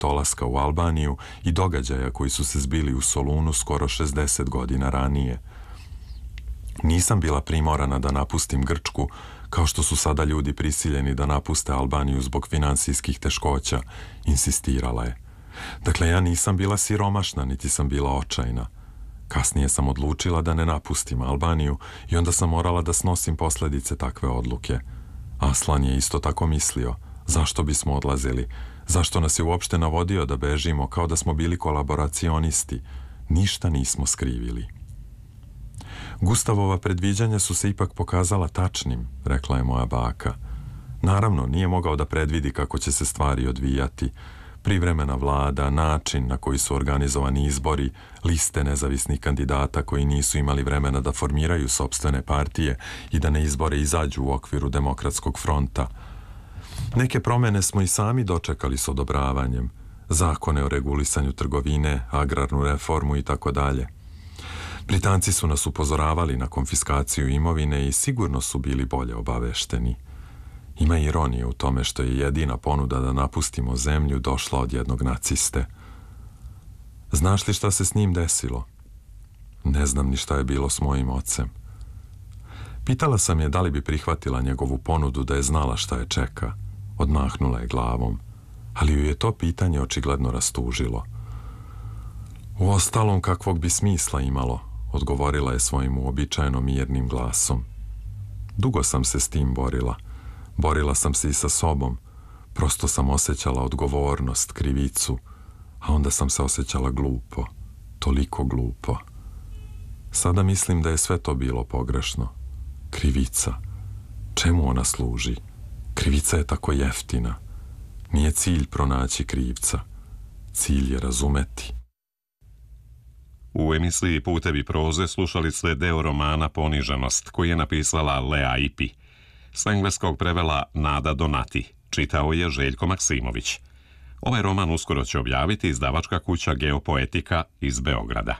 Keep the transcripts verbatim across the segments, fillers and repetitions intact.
dolaska u Albaniju i događaja koji su se zbili u Solunu skoro šezdeset godina ranije. Nisam bila primorana da napustim Grčku, kao što su sada ljudi prisiljeni da napuste Albaniju zbog finansijskih teškoća, insistirala je. Dakle, ja nisam bila siromašna, niti sam bila očajna. Kasnije sam odlučila da ne napustim Albaniju i onda sam morala da snosim posljedice takve odluke. Aslan je isto tako mislio. Zašto bismo odlazili? Zašto nas je uopšte navodio da bežimo kao da smo bili kolaboracionisti? Ništa nismo skrivili. Gustavova predviđanja su se ipak pokazala tačnim, rekla je moja baka. Naravno, nije mogao da predvidi kako će se stvari odvijati. Privremena vlada, način na koji su organizovani izbori, liste nezavisnih kandidata koji nisu imali vremena da formiraju sopstvene partije i da na izbore izađu u okviru Demokratskog fronta. Neke promene smo i sami dočekali s odobravanjem. Zakone o regulisanju trgovine, agrarnu reformu i tako dalje. Britanci su nas upozoravali na konfiskaciju imovine i sigurno su bili bolje obavešteni. Ima ironije u tome što je jedina ponuda da napustimo zemlju došla od jednog naciste. Znaš li šta se s njim desilo? Ne znam ni šta je bilo s mojim ocem. Pitala sam je da li bi prihvatila njegovu ponudu da je znala šta je čeka. Odmahnula je glavom, ali ju je to pitanje očigledno rastužilo. Uostalom, kakvog bi smisla imalo, odgovorila je svojim uobičajeno mirnim glasom. Dugo sam se s tim borila. Borila sam se i sa sobom. Prosto sam osjećala odgovornost, krivicu, a onda sam se osjećala glupo. Toliko glupo. Sada mislim da je sve to bilo pogrešno. Krivica. Čemu ona služi? Krivica je tako jeftina. Nije cilj pronaći krivca. Cilj je razumeti. U emisiji Putevi proze slušali ste deo romana Poniženost, koji je napisala Lea Ipi. S engleskog prevela Nada Donati. Čitao je Željko Maksimović. Ovaj roman uskoro će objaviti izdavačka kuća Geopoetika iz Beograda.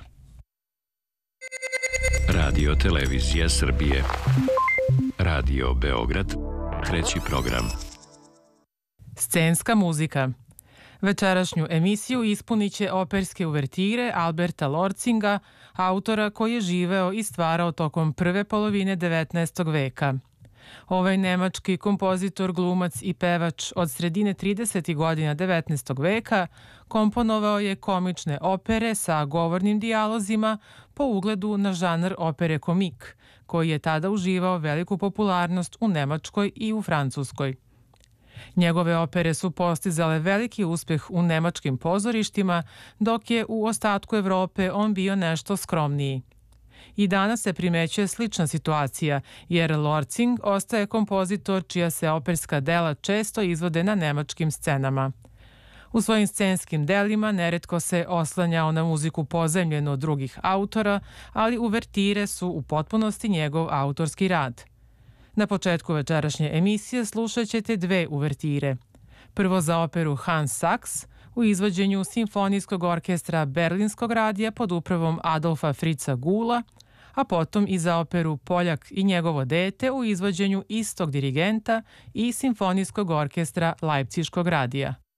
Radio Televizija Srbije. Radio Beograd. Treći program. Scenska muzika. Večerašnju emisiju ispunit će operske uvertire Alberta Lorzinga, autora koji je živeo i stvarao tokom prve polovine devetnaestog veka. Ovaj nemački kompozitor, glumac i pevač od sredine tridesetih godina devetnaestog veka komponovao je komične opere sa govornim dijalozima po ugledu na žanr opere komik, koji je tada uživao veliku popularnost u Nemačkoj i u Francuskoj. Njegove opere su postizale veliki uspeh u nemačkim pozorištima, dok je u ostatku Evrope on bio nešto skromniji. I danas se primećuje slična situacija, jer Lorzing ostaje kompozitor čija se operska dela često izvode na nemačkim scenama. U svojim scenskim delima neretko se oslanjao na muziku pozajmljenu od drugih autora, ali uvertire su u potpunosti njegov autorski rad. Na početku večerašnje emisije slušat ćete dve uvertire. Prvo za operu Hans Sachs u izvođenju Simfonijskog orkestra Berlinskog radija pod upravom Adolfa Fritza Gula, a potom i za operu Poljak i njegovo dete u izvođenju istog dirigenta i Simfonijskog orkestra Leipziškog radija.